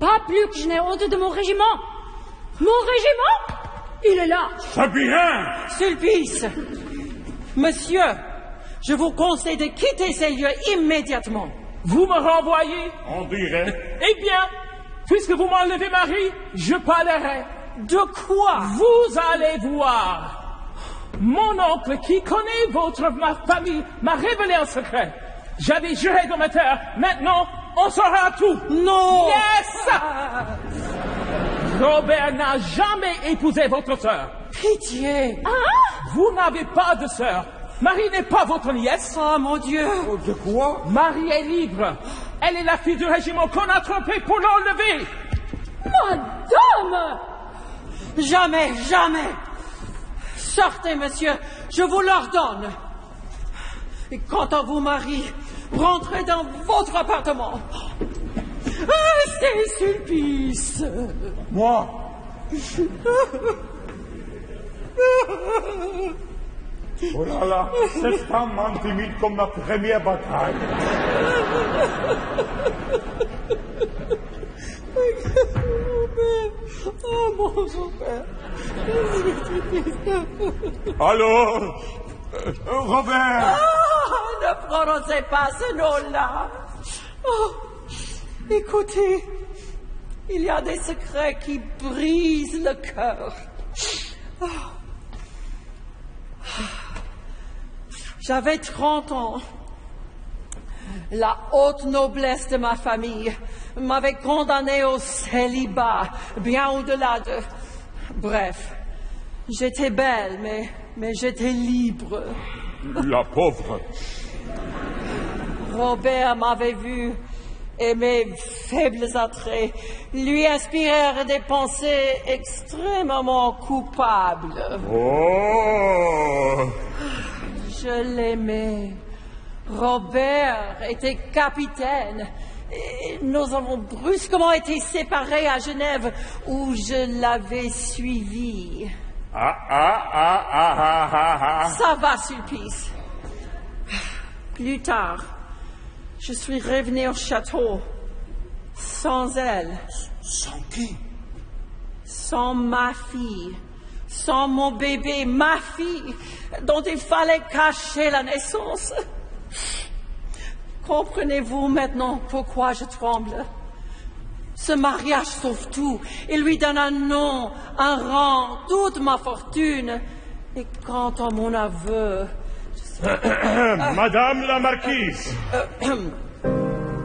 Pas plus que je n'ai honte de mon régiment. Mon régiment, il est là. C'est bien. Sulpice, monsieur, je vous conseille de quitter ces lieux immédiatement. Vous me renvoyez? On dirait. Eh bien, puisque vous m'enlevez Marie, je parlerai. De quoi? Vous allez voir. Mon oncle, qui connaît ma famille, m'a révélé un secret. J'avais juré de me taire. Maintenant, on saura tout. Non. Yes. Robert n'a jamais épousé votre sœur. Pitié. Vous n'avez pas de sœur. Marie n'est pas votre nièce. Oh, mon Dieu. De quoi? Marie est libre. Elle est la fille du régiment qu'on a trompé pour l'enlever. Madame! Jamais, jamais. Sortez, monsieur, je vous l'ordonne. Et quant à vous, Marie, rentrez dans votre appartement. C'est Sulpice. Moi? Oh là là, cette femme m'intimide comme ma première bataille. Oh, mon Robert. Allô? Robert? Oh, ne prononcez pas ce nom-là. Oh, écoutez, il y a des secrets qui brisent le cœur. Oh. J'avais 30 ans. La haute noblesse de ma famille m'avait condamné au célibat, bien au-delà de... Bref, j'étais belle, mais j'étais libre. La pauvre. Robert m'avait vu et mes faibles attraits lui inspirèrent des pensées extrêmement coupables. Oh! Je l'aimais. Robert était capitaine. Et nous avons brusquement été séparés à Genève, où je l'avais suivi. Ça va, Sulpice. Plus tard, je suis revenu au château, sans elle. Sans qui? Sans ma fille. Sans mon bébé, ma fille, dont il fallait cacher la naissance. Comprenez-vous maintenant pourquoi je tremble? Ce mariage sauve tout. Il lui donne un nom, un rang, toute ma fortune. Et quant à mon aveu... Madame la marquise.